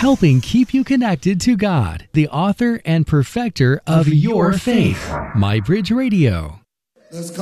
helping keep you connected to God, the author and perfecter of your faith. MyBridge Radio.